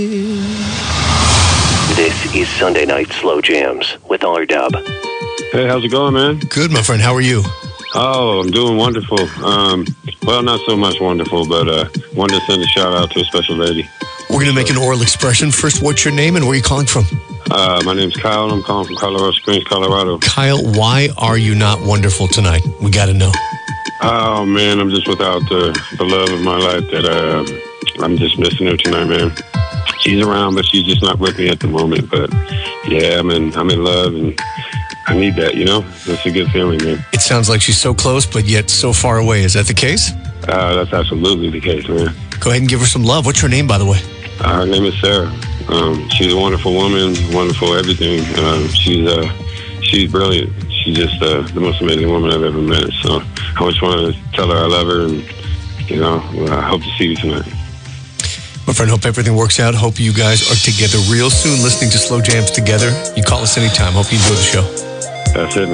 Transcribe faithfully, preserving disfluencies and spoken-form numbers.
This is Sunday Night Slow Jams with R-Dub. Hey, how's it going, man? Good, my friend. How are you? Oh, I'm doing wonderful. Um, well, not so much wonderful, but uh, wanted to send a shout out to a special lady. We're going to make an oral expression. First, what's your name and where are you calling from? Uh, my name's Kyle, and I'm calling from Colorado Springs, Colorado. Kyle, why are you not wonderful tonight? We got to know. Oh, man, I'm just without the, the love of my life that uh, I'm just missing her tonight, man. She's around, but she's just not with me at the moment. But, yeah, I'm in, I'm in love, and I need that, you know? That's a good feeling, man. It sounds like she's so close, but yet so far away. Is that the case? Uh, that's absolutely the case, man. Go ahead and give her some love. What's her name, by the way? Uh, her name is Sarah. Um, she's a wonderful woman, wonderful everything. Um, she's uh, she's brilliant. She's just uh, the most amazing woman I've ever met. So I just want to tell her I love her, and, you know, I hope to see you tonight. My friend, hope everything works out. Hope you guys are together real soon, listening to Slow Jams together. You call us anytime. Hope you enjoy the show. That's it.